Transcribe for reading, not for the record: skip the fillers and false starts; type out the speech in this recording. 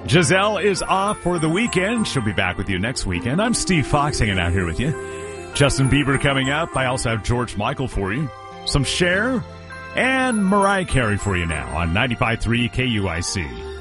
Giselle is off for the weekend. She'll be back with you next weekend. I'm Steve Fox hanging out here with you. Justin Bieber coming up. I also have George Michael for you. Some Cher and Mariah Carey for you now on 95.3 KUIC.